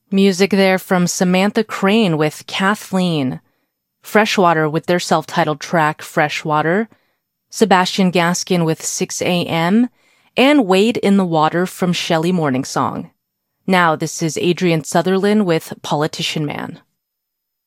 Music there from Samantha Crane with Kathleen, Freshwater with their self-titled track Freshwater, Sebastian Gaskin with 6 a.m., and Wade in the Water from Shelley Morningsong. Now this is Adrian Sutherland with Politician Man.